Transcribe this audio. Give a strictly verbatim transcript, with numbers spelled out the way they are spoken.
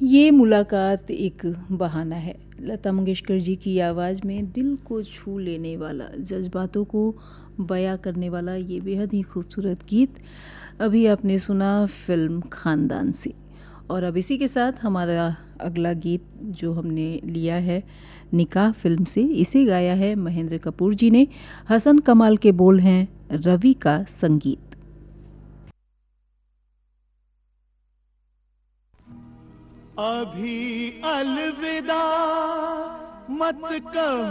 ये मुलाकात एक बहाना है। लता मंगेशकर जी की आवाज़ में दिल को छू लेने वाला, जज्बातों को बयां करने वाला ये बेहद ही खूबसूरत गीत अभी आपने सुना फ़िल्म ख़ानदान से। और अब इसी के साथ हमारा अगला गीत जो हमने लिया है निकाह फ़िल्म से, इसे गाया है महेंद्र कपूर जी ने। हसन कमाल के बोल हैं, रवि का संगीत। अभी अलविदा मत कहो